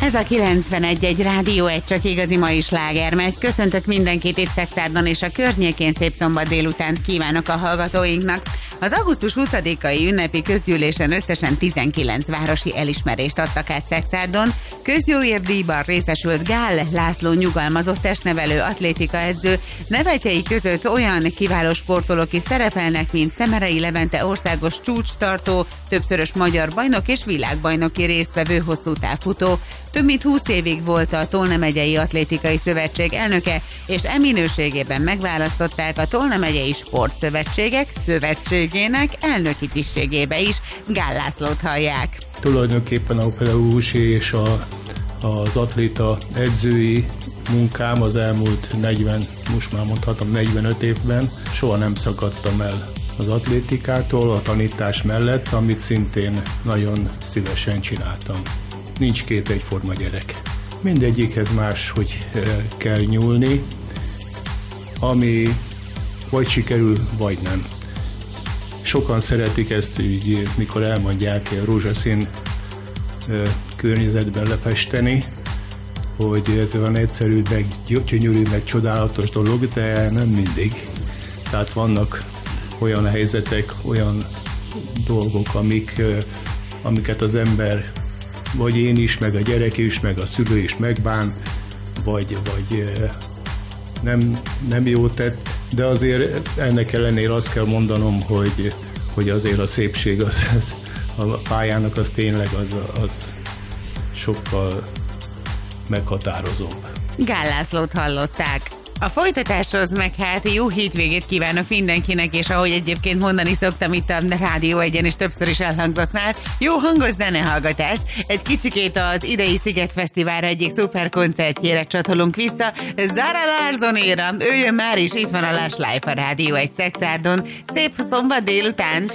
Ez a 91.1 Rádió 1, csak igazi mai sláger megy. Köszöntök mindenkit itt Szexárdon és a környékén, szép szombat délutánt kívánok a hallgatóinknak. Az augusztus 20-ai ünnepi közgyűlésen összesen 19 városi elismerést adtak át Szexárdon. Közjóérdíjban részesült Gál László nyugalmazott testnevelő atlétikaedző. Nevetjei között olyan kiváló sportolók is szerepelnek, mint Szemerei Levente országos csúcstartó, többszörös magyar bajnok és világbajnoki résztvevő hosszú távfutó. Több mint 20 évig volt a Tolna megyei atlétikai szövetség elnöke, és minőségében megválasztották a Tolna megyei sportszövetségek szövetségének elnöki tisztségébe is. Gál Lászlót hallják. Tulajdonképpen a pedagógusi és az atléta edzői munkám az elmúlt 45 évben soha nem szakadtam el az atlétikától, a tanítás mellett, amit szintén nagyon szívesen csináltam. Nincs két egyforma gyerek. Mindegyikhez máshogy kell nyúlni, ami vagy sikerül, vagy nem. Sokan szeretik ezt, így, mikor elmondják rózsaszín környezetben lefesteni, hogy ez van egyszerű, meg gyönyörű, meg csodálatos dolog, de nem mindig. Tehát vannak olyan helyzetek, olyan dolgok, amiket az ember, vagy én is, meg a gyerek is, meg a szülő is megbán, vagy nem jó tett, de azért ennek ellenére azt kell mondanom, hogy azért a szépség a pályának az tényleg az sokkal meghatározóbb. Gál Lászlót hallották. A folytatáshoz meg hát jó hétvégét kívánok mindenkinek, és ahogy egyébként mondani szoktam itt a Rádió 1-en, és többször is elhangzott már, jó hangos zenehallgatást. Egy kicsikét az idei Sziget Fesztiválra egyik szuper koncertjére csatolunk vissza, Zara Larsonéra. Ő jön már, és itt van a Lush Life a Rádió 1 Szexárdon. Szép szombat délutánt!